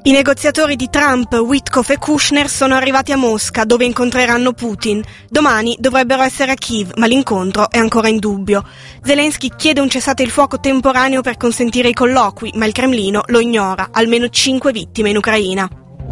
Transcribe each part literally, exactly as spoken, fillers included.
I negoziatori di Trump, Witkoff e Kushner sono arrivati a Mosca, dove incontreranno Putin. Domani dovrebbero essere a Kiev, ma l'incontro è ancora in dubbio. Zelensky chiede un cessate il fuoco temporaneo per consentire i colloqui, ma il Cremlino lo ignora. Almeno cinque vittime in Ucraina.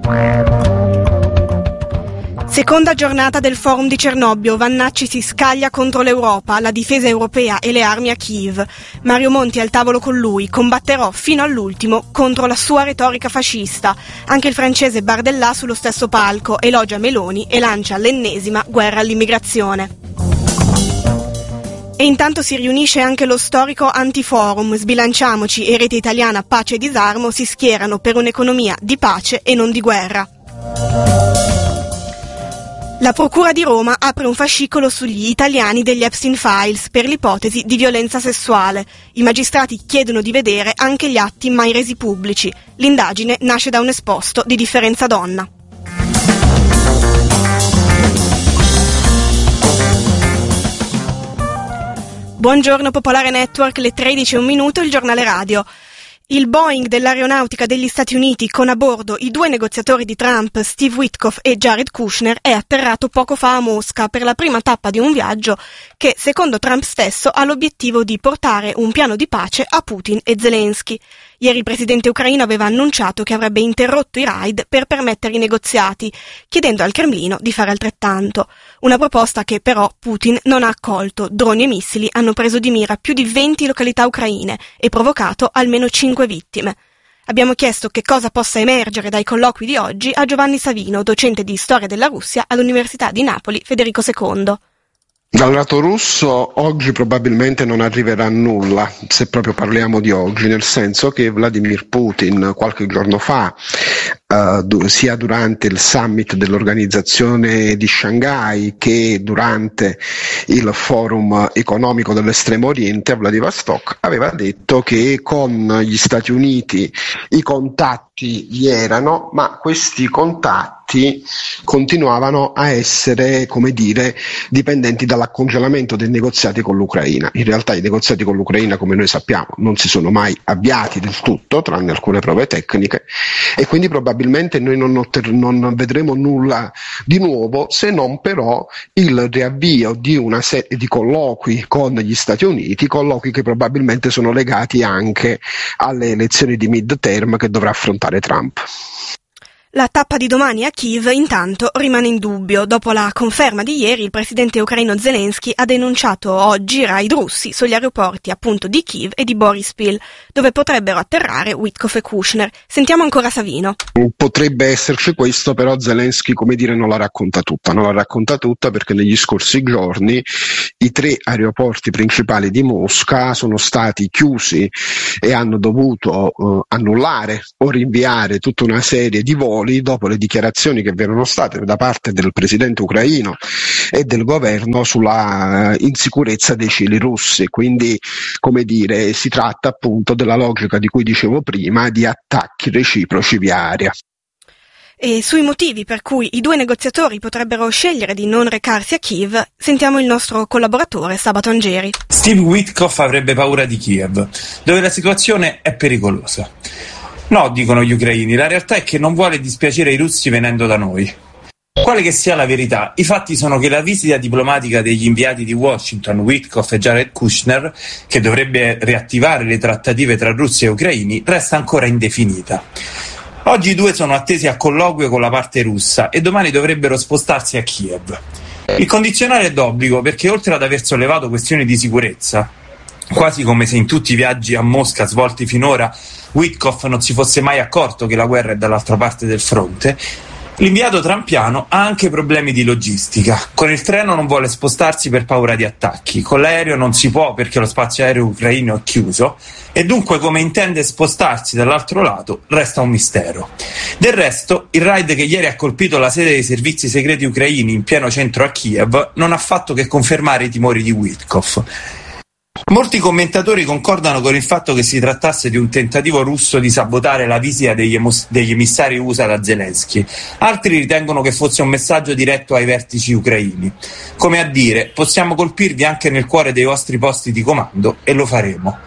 Seconda giornata del forum di Cernobbio, Vannacci si scaglia contro l'Europa, la difesa europea e le armi a Kiev. Mario Monti è al tavolo con lui, combatterò fino all'ultimo contro la sua retorica fascista. Anche il francese Bardella sullo stesso palco, elogia Meloni e lancia l'ennesima guerra all'immigrazione. E intanto si riunisce anche lo storico Antiforum, Sbilanciamoci e Rete Italiana Pace e Disarmo si schierano per un'economia di pace e non di guerra. La Procura di Roma apre un fascicolo sugli italiani degli Epstein Files per l'ipotesi di violenza sessuale. I magistrati chiedono di vedere anche gli atti mai resi pubblici. L'indagine nasce da un esposto di Differenza Donna. Buongiorno Popolare Network, le tredici e un minuto, il giornale radio. Il Boeing dell'aeronautica degli Stati Uniti con a bordo i due negoziatori di Trump, Steve Witkoff e Jared Kushner, è atterrato poco fa a Mosca per la prima tappa di un viaggio che, secondo Trump stesso, ha l'obiettivo di portare un piano di pace a Putin e Zelensky. Ieri il presidente ucraino aveva annunciato che avrebbe interrotto i raid per permettere i negoziati, chiedendo al Cremlino di fare altrettanto. Una proposta che però Putin non ha accolto. Droni e missili hanno preso di mira più di venti località ucraine e provocato almeno cinque vittime. Abbiamo chiesto che cosa possa emergere dai colloqui di oggi a Giovanni Savino, docente di storia della Russia all'Università di Napoli Federico secondo. Dal lato russo oggi probabilmente non arriverà nulla, se proprio parliamo di oggi, nel senso che Vladimir Putin qualche giorno fa, uh, du- sia durante il summit dell'organizzazione di Shanghai che durante il forum economico dell'Estremo Oriente a Vladivostok, aveva detto che con gli Stati Uniti i contatti vi erano, ma questi contatti continuavano a essere, come dire, dipendenti dall'accongelamento dei negoziati con l'Ucraina. In realtà i negoziati con l'Ucraina, come noi sappiamo, non si sono mai avviati del tutto, tranne alcune prove tecniche, e quindi probabilmente noi non, otter- non vedremo nulla di nuovo, se non però il riavvio di una serie di colloqui con gli Stati Uniti, colloqui che probabilmente sono legati anche alle elezioni di mid-term che dovrà affrontare Trump. La tappa di domani a Kiev intanto rimane in dubbio. Dopo la conferma di ieri, il presidente ucraino Zelensky ha denunciato oggi raid russi sugli aeroporti appunto di Kiev e di Boryspil, dove potrebbero atterrare Witkoff e Kushner. Sentiamo ancora Savino. Potrebbe esserci questo, però Zelensky, come dire, non la racconta tutta. Non la racconta tutta perché negli scorsi giorni i tre aeroporti principali di Mosca sono stati chiusi e hanno dovuto uh, annullare o rinviare tutta una serie di voli dopo le dichiarazioni che vi erano state da parte del presidente ucraino e del governo sulla insicurezza dei cieli russi. Quindi, come dire, si tratta appunto della logica di cui dicevo prima, di attacchi reciproci via aria. E sui motivi per cui i due negoziatori potrebbero scegliere di non recarsi a Kiev, sentiamo il nostro collaboratore Sabato Angeri. Steve Witkoff avrebbe paura di Kiev, dove la situazione è pericolosa. No, dicono gli ucraini, la realtà è che non vuole dispiacere ai russi venendo da noi. Quale che sia la verità, i fatti sono che la visita diplomatica degli inviati di Washington, Witkoff e Jared Kushner, che dovrebbe riattivare le trattative tra russi e ucraini, resta ancora indefinita. Oggi i due sono attesi a colloquio con la parte russa e domani dovrebbero spostarsi a Kiev. Il condizionale è d'obbligo perché, oltre ad aver sollevato questioni di sicurezza, quasi come se in tutti i viaggi a Mosca svolti finora Witkoff non si fosse mai accorto che la guerra è dall'altra parte del fronte, l'inviato trumpiano ha anche problemi di logistica. Con il treno non vuole spostarsi per paura di attacchi, con l'aereo non si può perché lo spazio aereo ucraino è chiuso e dunque come intende spostarsi dall'altro lato resta un mistero. Del resto, il raid che ieri ha colpito la sede dei servizi segreti ucraini in pieno centro a Kiev non ha fatto che confermare i timori di Witkoff. Molti commentatori concordano con il fatto che si trattasse di un tentativo russo di sabotare la visita degli, emos- degli emissari U S A da Zelensky. Altri ritengono che fosse un messaggio diretto ai vertici ucraini, come a dire: possiamo colpirvi anche nel cuore dei vostri posti di comando e lo faremo.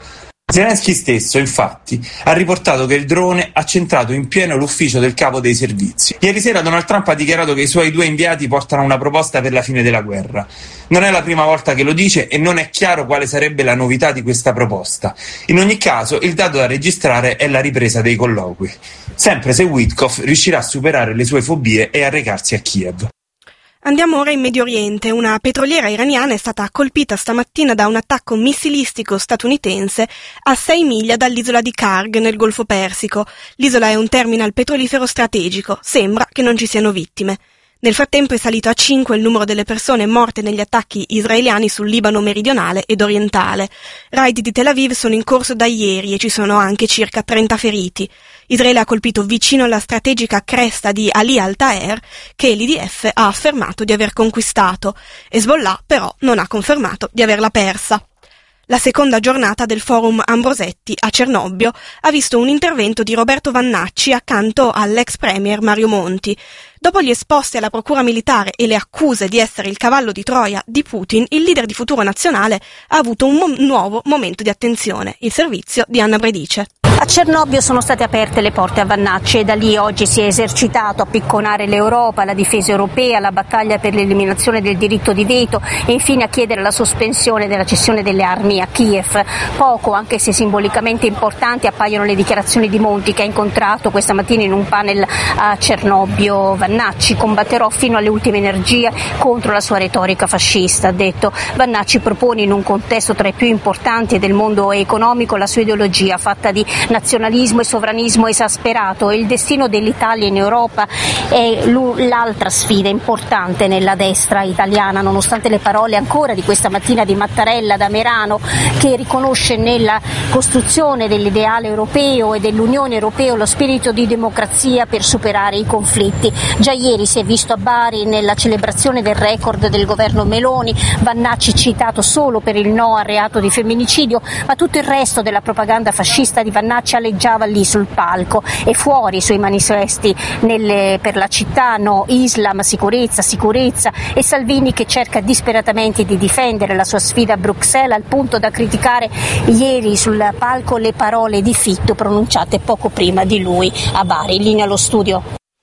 Zelensky stesso, infatti, ha riportato che il drone ha centrato in pieno l'ufficio del capo dei servizi. Ieri sera Donald Trump ha dichiarato che i suoi due inviati portano una proposta per la fine della guerra. Non è la prima volta che lo dice e non è chiaro quale sarebbe la novità di questa proposta. In ogni caso, il dato da registrare è la ripresa dei colloqui. Sempre se Witkoff riuscirà a superare le sue fobie e a recarsi a Kiev. Andiamo ora in Medio Oriente. Una petroliera iraniana è stata colpita stamattina da un attacco missilistico statunitense a sei miglia dall'isola di Karg nel Golfo Persico. L'isola è un terminal petrolifero strategico. Sembra che non ci siano vittime. Nel frattempo è salito a cinque il numero delle persone morte negli attacchi israeliani sul Libano meridionale ed orientale. Raid di Tel Aviv sono in corso da ieri e ci sono anche circa trenta feriti. Israele ha colpito vicino alla strategica cresta di Ali al-Taher, che l'I D F ha affermato di aver conquistato. Hezbollah però non ha confermato di averla persa. La seconda giornata del forum Ambrosetti a Cernobbio ha visto un intervento di Roberto Vannacci accanto all'ex premier Mario Monti. Dopo gli esposti alla procura militare e le accuse di essere il cavallo di Troia di Putin, il leader di Futuro Nazionale ha avuto un mo- nuovo momento di attenzione, il servizio di Anna Bredice. A Cernobbio sono state aperte le porte a Vannacci e da lì oggi si è esercitato a picconare l'Europa, la difesa europea, la battaglia per l'eliminazione del diritto di veto e infine a chiedere la sospensione della cessione delle armi a Kiev. Poco, anche se simbolicamente importanti, appaiono le dichiarazioni di Monti, che ha incontrato questa mattina in un panel a Cernobbio Vannacci. Combatterò fino alle ultime energie contro la sua retorica fascista, ha detto. Vannacci propone in un contesto tra i più importanti del mondo economico la sua ideologia fatta di nazionalismo e sovranismo esasperato, e il destino dell'Italia in Europa è l'altra sfida importante nella destra italiana, nonostante le parole ancora di questa mattina di Mattarella da Merano, che riconosce nella costruzione dell'ideale europeo e dell'Unione Europea lo spirito di democrazia per superare i conflitti. Già ieri si è visto a Bari nella celebrazione del record del governo Meloni, Vannacci citato solo per il no al reato di femminicidio, ma tutto il resto della propaganda fascista di Vannacci alleggiava lì sul palco e fuori sui manifesti nelle, per la città, no Islam, sicurezza, sicurezza, e Salvini che cerca disperatamente di difendere la sua sfida a Bruxelles al punto da criticare ieri sul palco le parole di Fitto pronunciate poco prima di lui a Bari. In linea allo studio.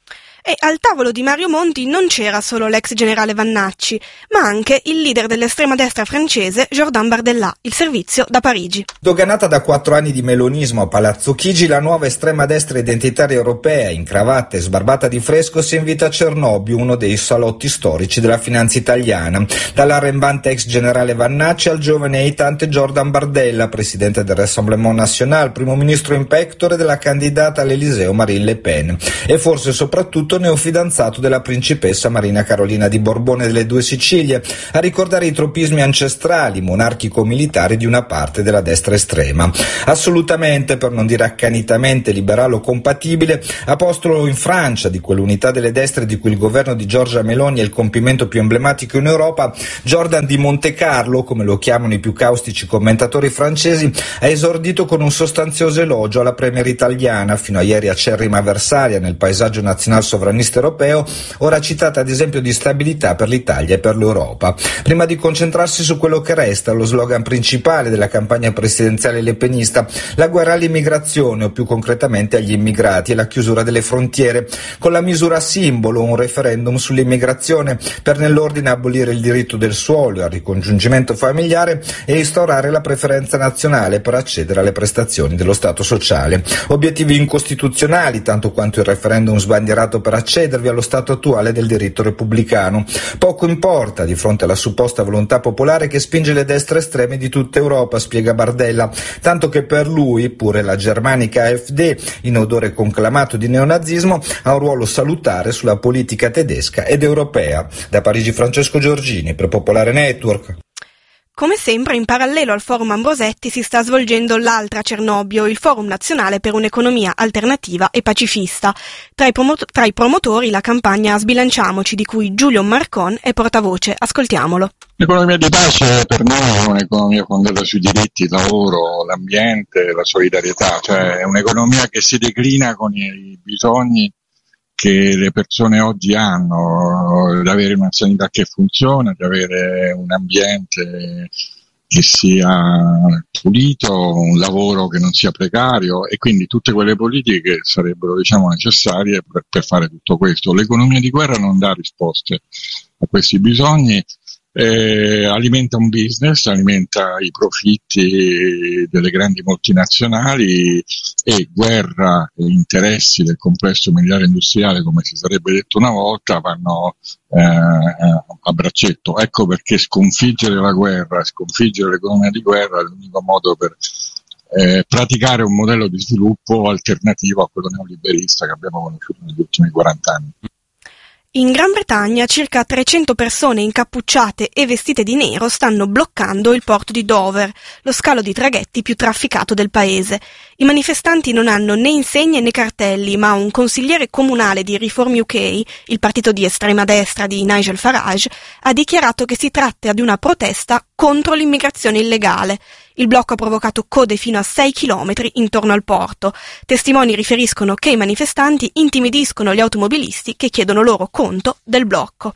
E al tavolo di Mario Monti non c'era solo l'ex generale Vannacci, ma anche il leader dell'estrema destra francese Jordan Bardella, il servizio da Parigi. Doganata da quattro anni di melonismo a Palazzo Chigi, la nuova estrema destra identitaria europea, in cravatta e sbarbata di fresco, si invita a Cernobbio, uno dei salotti storici della finanza italiana. Dall'arrembante ex generale Vannacci al giovane e eitante Jordan Bardella, presidente del Rassemblement National, primo ministro in pectore della candidata all'Eliseo Marine Le Pen, e forse soprattutto neofidanzato della principessa Marina Carolina di Borbone delle Due Sicilie, a ricordare i tropismi ancestrali monarchico-militari di una parte della destra estrema. Assolutamente, per non dire accanitamente liberalo compatibile, apostolo in Francia di quell'unità delle destre di cui il governo di Giorgia Meloni è il compimento più emblematico in Europa, Jordan di Monte Carlo, come lo chiamano i più caustici commentatori francesi, ha esordito con un sostanzioso elogio alla premier italiana, fino a ieri acerrima avversaria nel paesaggio nazionale sovranista europeo, ora citata ad esempio di stabilità per l'Italia e per l'Europa, prima di concentrarsi su quello che resta lo slogan principale della campagna presidenziale lepenista: la guerra all'immigrazione, o più concretamente agli immigrati, e la chiusura delle frontiere, con la misura simbolo un referendum sull'immigrazione per nell'ordine abolire il diritto del suolo, al ricongiungimento familiare e instaurare la preferenza nazionale per accedere alle prestazioni dello Stato sociale. Obiettivi incostituzionali tanto quanto il referendum sbandierato per accedervi allo stato attuale del diritto repubblicano. Poco importa di fronte alla supposta volontà popolare che spinge le destre estreme di tutta Europa, spiega Bardella, tanto che per lui pure la germanica A F D, in odore conclamato di neonazismo, ha un ruolo salutare sulla politica tedesca ed europea. Da Parigi Francesco Giorgini per Popolare Network. Come sempre, in parallelo al forum Ambrosetti si sta svolgendo l'altra Cernobbio, il Forum Nazionale per un'economia alternativa e pacifista. Tra i, promo- tra i promotori la campagna Sbilanciamoci, di cui Giulio Marcon è portavoce. Ascoltiamolo. L'economia di pace per noi è un'economia fondata sui diritti, il lavoro, l'ambiente, la solidarietà, cioè è un'economia che si declina con i bisogni che le persone oggi hanno, di avere una sanità che funziona, di avere un ambiente che sia pulito, un lavoro che non sia precario, e quindi tutte quelle politiche che sarebbero, diciamo, necessarie per, per fare tutto questo. L'economia di guerra non dà risposte a questi bisogni. Eh, alimenta un business, alimenta i profitti delle grandi multinazionali, e guerra e interessi del complesso militare industriale, come si sarebbe detto una volta, vanno eh, a braccetto. Ecco perché sconfiggere la guerra, sconfiggere l'economia di guerra è l'unico modo per eh, praticare un modello di sviluppo alternativo a quello neoliberista che abbiamo conosciuto negli ultimi quaranta anni. In Gran Bretagna circa trecento persone incappucciate e vestite di nero stanno bloccando il porto di Dover, lo scalo di traghetti più trafficato del paese. I manifestanti non hanno né insegne né cartelli, ma un consigliere comunale di Reform U K, il partito di estrema destra di Nigel Farage, ha dichiarato che si tratta di una protesta contro l'immigrazione illegale. Il blocco ha provocato code fino a sei chilometri intorno al porto. Testimoni riferiscono che i manifestanti intimidiscono gli automobilisti che chiedono loro conto del blocco.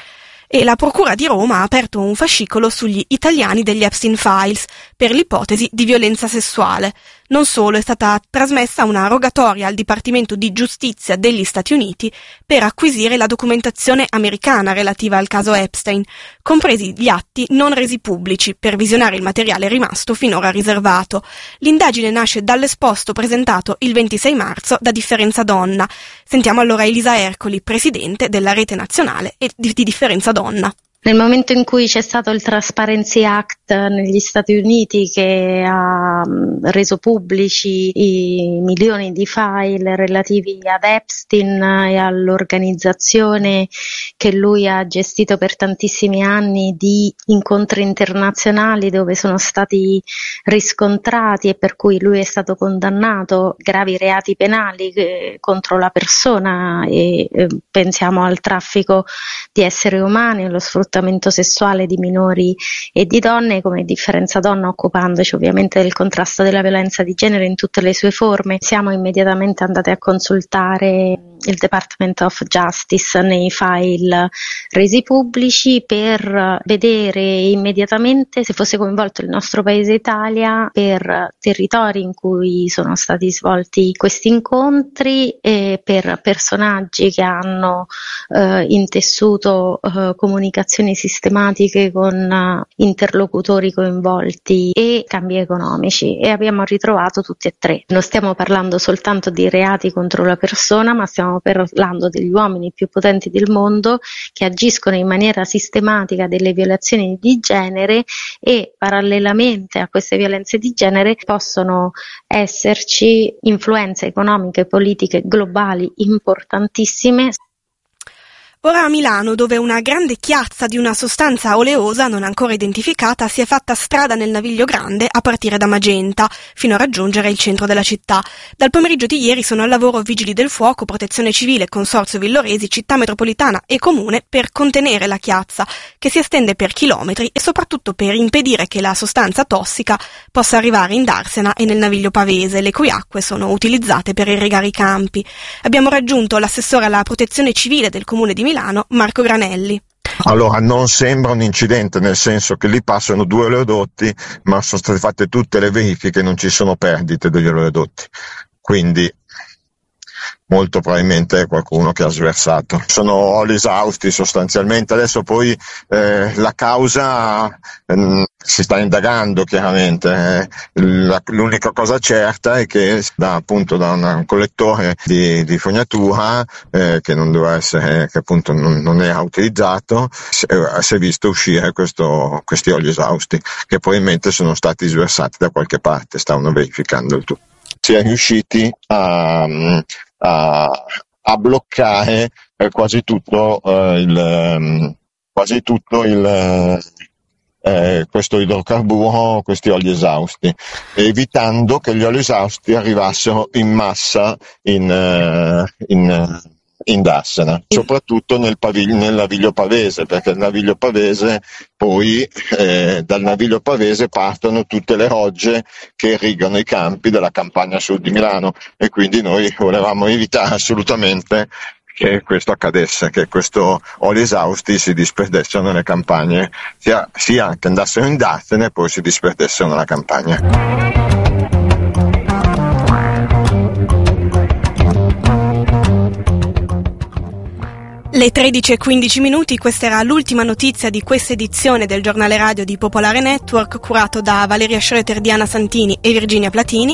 E la Procura di Roma ha aperto un fascicolo sugli italiani degli Epstein Files per l'ipotesi di violenza sessuale. Non solo, è stata trasmessa una rogatoria al Dipartimento di Giustizia degli Stati Uniti per acquisire la documentazione americana relativa al caso Epstein, compresi gli atti non resi pubblici, per visionare il materiale rimasto finora riservato. L'indagine nasce dall'esposto presentato il ventisei marzo da Differenza Donna. Sentiamo allora Elisa Ercoli, presidente della rete nazionale di Differenza Donna. Nel momento in cui c'è stato il Transparency Act negli Stati Uniti, che ha reso pubblici i milioni di file relativi ad Epstein e all'organizzazione che lui ha gestito per tantissimi anni di incontri internazionali dove sono stati riscontrati e per cui lui è stato condannato gravi reati penali eh, contro la persona, e eh, pensiamo al traffico di esseri umani, allo sfruttamento sessuale di minori e di donne. Come Differenza Donna, occupandoci ovviamente del contrasto della violenza di genere in tutte le sue forme, siamo immediatamente andati a consultare il Department of Justice nei file resi pubblici per vedere immediatamente se fosse coinvolto il nostro paese Italia per territori in cui sono stati svolti questi incontri e per personaggi che hanno eh, intessuto eh, comunicazioni sistematiche con uh, interlocutori coinvolti e cambi economici, e abbiamo ritrovato tutti e tre. Non stiamo parlando soltanto di reati contro la persona, ma stiamo parlando degli uomini più potenti del mondo che agiscono in maniera sistematica delle violazioni di genere, e parallelamente a queste violenze di genere possono esserci influenze economiche e politiche globali importantissime. Ora a Milano, dove una grande chiazza di una sostanza oleosa non ancora identificata si è fatta strada nel Naviglio Grande a partire da Magenta, fino a raggiungere il centro della città. Dal pomeriggio di ieri sono al lavoro Vigili del Fuoco, Protezione Civile, Consorzio Villoresi, Città Metropolitana e Comune per contenere la chiazza, che si estende per chilometri, e soprattutto per impedire che la sostanza tossica possa arrivare in Darsena e nel Naviglio Pavese, le cui acque sono utilizzate per irrigare i campi. Abbiamo raggiunto l'assessore alla Protezione Civile del Comune di Milano, Marco Granelli. Allora, non sembra un incidente, nel senso che lì passano due oleodotti, ma sono state fatte tutte le verifiche, non ci sono perdite degli oleodotti, quindi molto probabilmente è qualcuno che ha sversato. Sono oli esausti sostanzialmente. Adesso poi eh, la causa eh, si sta indagando chiaramente. Eh, la, l'unica cosa certa è che da appunto da un collettore di, di fognatura eh, che non doveva essere, che appunto non, non era utilizzato, si è, si è visto uscire questo, questi oli esausti che probabilmente sono stati sversati da qualche parte. Stavano verificando il tutto. Si è riusciti a A, a bloccare eh, quasi tutto eh, il um, quasi tutto il eh, questo idrocarburo, questi oli esausti, evitando che gli oli esausti arrivassero in massa in uh, in in Darsena, soprattutto nel, pavig- nel Naviglio Pavese, perché il Naviglio Pavese poi eh, dal Naviglio Pavese partono tutte le rogge che irrigano i campi della campagna sud di Milano, e quindi noi volevamo evitare assolutamente che questo accadesse, che questo oli esausti si disperdessero nelle campagne, sia, sia che andassero in darsene e poi si disperdessero nella campagna. Le tredici e quindici minuti, questa era l'ultima notizia di questa edizione del giornale radio di Popolare Network, curato da Valeria Schroeter, Diana Santini e Virginia Platini.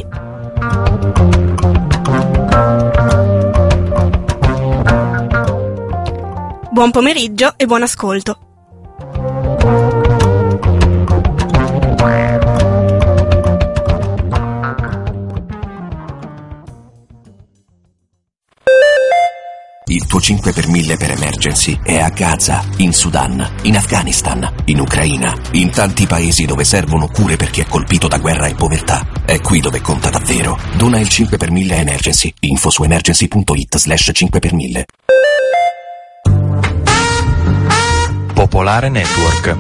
Buon pomeriggio e buon ascolto. Il tuo cinque per mille per emergency è a Gaza, in Sudan, in Afghanistan, in Ucraina, in tanti paesi dove servono cure per chi è colpito da guerra e povertà. È qui dove conta davvero. Dona il cinque per mille emergency. Info su emergency.it slash cinque per mille. Popolare Network.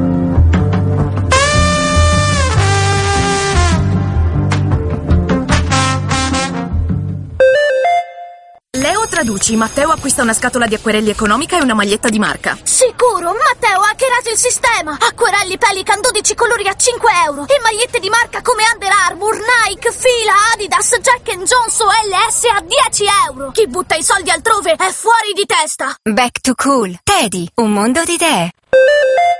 Leo traduci, Matteo acquista una scatola di acquerelli economica e una maglietta di marca. Sicuro, Matteo ha hackerato il sistema. Acquerelli Pelican dodici colori a cinque euro e magliette di marca come Under Armour, Nike, Fila, Adidas, Jack and Jones o L S a dieci euro. Chi butta i soldi altrove è fuori di testa. Back to Cool. Teddy, un mondo di idee.